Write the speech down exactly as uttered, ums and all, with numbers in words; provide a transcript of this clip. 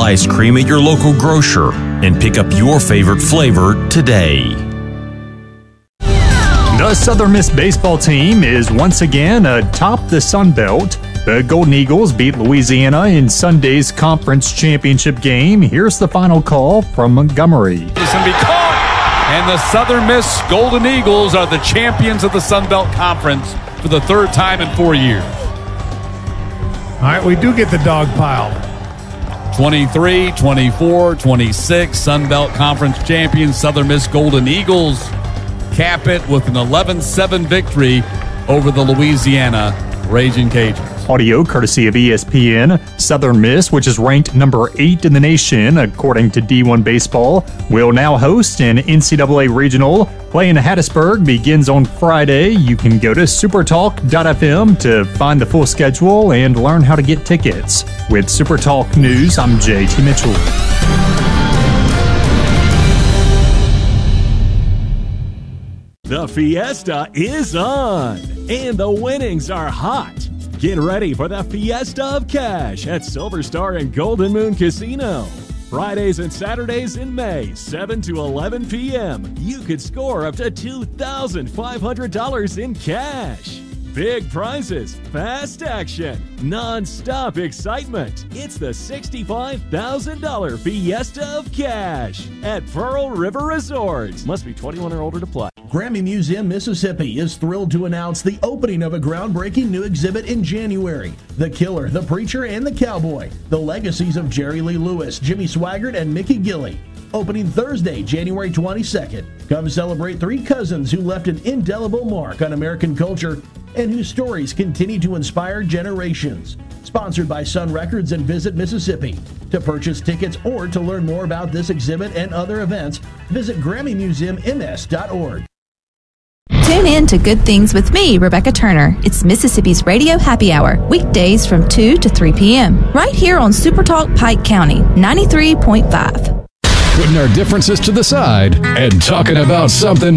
ice cream at your local grocer and pick up your favorite flavor today. The Southern Miss baseball team is once again atop the Sun Belt. The Golden Eagles beat Louisiana in Sunday's conference championship game. Here's the final call from Montgomery. It's going to be caught, and the Southern Miss Golden Eagles are the champions of the Sun Belt Conference for the third time in four years. All right, we do get the dog pile. twenty-three, twenty-four, twenty-six, Sun Belt Conference champions Southern Miss Golden Eagles cap it with an eleven seven victory over the Louisiana Raging Cajuns. Audio courtesy of E S P N. Southern Miss, which is ranked number eight in the nation according to D one Baseball, will now host an N C double A regional. Play in Hattiesburg begins on Friday. You can go to supertalk dot f m to find the full schedule and learn how to get tickets. With Supertalk News, I'm J T Mitchell. The Fiesta is on, and the winnings are hot. Get ready for the Fiesta of Cash at Silver Star and Golden Moon Casino. Fridays and Saturdays in May, seven to eleven p.m. You could score up to two thousand five hundred dollars in cash. Big prizes, fast action, non-stop excitement. It's the sixty-five thousand dollars Fiesta of Cash at Pearl River Resort. Must be twenty-one or older to play. Grammy Museum, Mississippi is thrilled to announce the opening of a groundbreaking new exhibit in January. The Killer, the Preacher, and the Cowboy. The legacies of Jerry Lee Lewis, Jimmy Swaggart, and Mickey Gilley. Opening Thursday, January twenty-second. Come celebrate three cousins who left an indelible mark on American culture and whose stories continue to inspire generations. Sponsored by Sun Records and Visit Mississippi. To purchase tickets or to learn more about this exhibit and other events, visit Grammy Museum M S dot org. Tune in to Good Things with me, Rebecca Turner. It's Mississippi's Radio Happy Hour, weekdays from two to three p.m. right here on Supertalk Pike County, ninety-three point five. Putting our differences to the side and talking about something